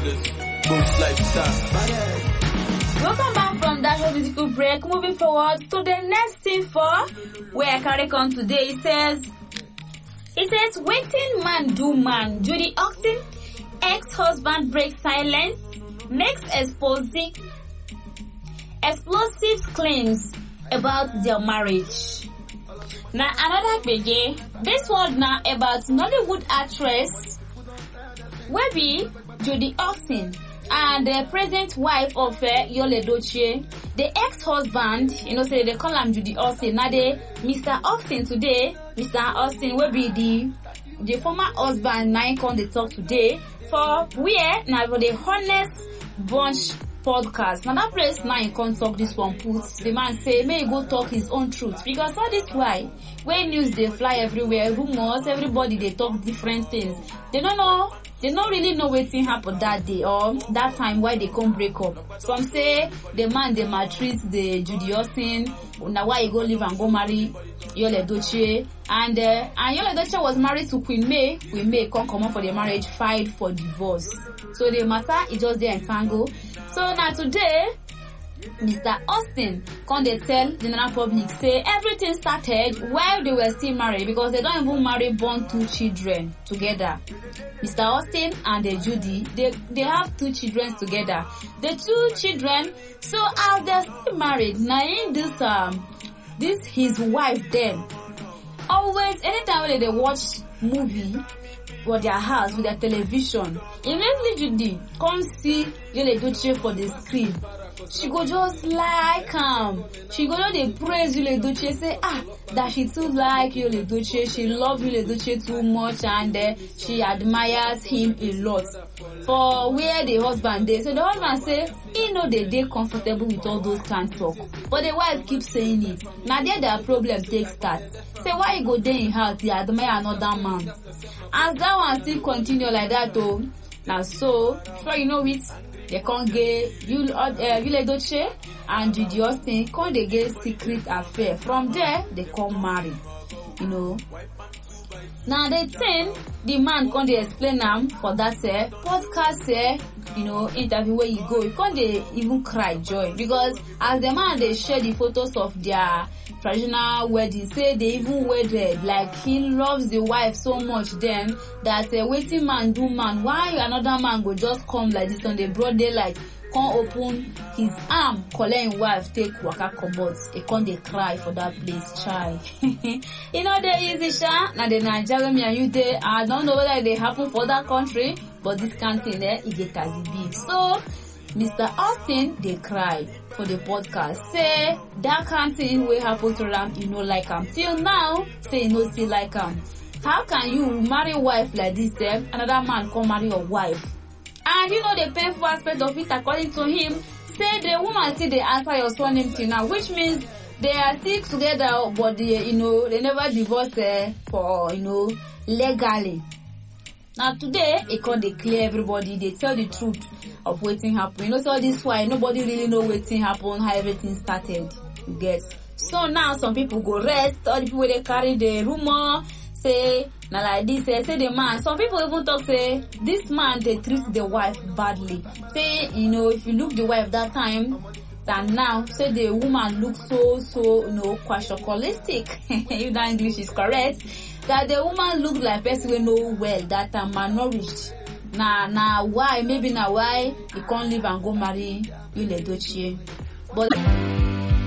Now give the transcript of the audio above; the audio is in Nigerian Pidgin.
regardless. Both lifestyle. Welcome back from that musical break. Moving forward to the next scene for where I carry on today. It says, waiting man do man. Judy Austin, ex-husband breaks silence, makes explosive claims about their marriage. Now another biggie. This one now about Nollywood actress Webby Judy Austin and the present wife of Yul Edochie. The ex-husband, say they call him Judy Austin. Now Mr. Austin today, Mr. Austin will be the former husband. Now come they talk today for where now for the Honest Bunch podcast. Now that place now can't talk this one puts the man say may he go talk his own truth, because all this why when news they fly everywhere, rumors, everybody they talk different things. They don't really know what thing happened that day or that time why they come break up. Some say the man they maltreat the Judy Austin, now why he go live and go marry Yul Edochie, and Yul Edochie was married to Queen May. Queen May come up for the marriage, filed for divorce. So the matter is just there entangled. So now today, Mr. Austin come they tell the general public say everything started while they were still married, because they don't even marry born 2 children together. Mr. Austin and Judy, they have 2 children together. The 2 children, so as they're still married, now in this his wife then always anytime when they watch movie for their house with their television, immediately Judy come see Yul Edochie for the screen. She go just like him. She go just dey praise Yul Edochie, say that she too like Yul Edochie. She love Yul Edochie too much, and she admires him a lot. For where the husband is, so the husband say he know they comfortable with all those kind of talk, but the wife keep saying it. Now there their problem take start. Say why you go there in house, they admire another man. As that one still continue like that though. Now so before you know it, they can't get Yul Edochie and Judy Austin can't they get secret affair. From there they come marry. Now they think the man can't they explain them for that podcast interview where you go. You can't they even cry joy, because as the man they share the photos of their traditional wedding, say they even wedded, like he loves the wife so much then that waiting man do man. Why another man go just come like this on the broad daylight, can't open his arm, calling wife take waka comot, he can't they cry for that place, child. They easy sha. Now the Nigeria me and you there, I don't know whether they happen for that country, but this country there it get as it big. So Mr. Austin they cry for the podcast, say that kind thing will happen to them, like him. Till now, say still like him. How can you marry wife like this another man come marry your wife? And the painful aspect of it, according to him, say the woman still they answer your surname till now, which means they are still together, but they never divorce for legally. Now today, it can't declare everybody, they tell the truth of waiting happen. So this why nobody really know waiting happen, how everything started. You guess. So now some people go rest, all the people they carry the rumor, say now like this, say the man. Some people even talk say this man they treat the wife badly. Say if you look the wife that time than now, say the woman looks so quashocolistic. If that English is correct, that the woman look like person we know well that malnourished. Now why? Maybe now why he can't live and go marry Yul Edochie. But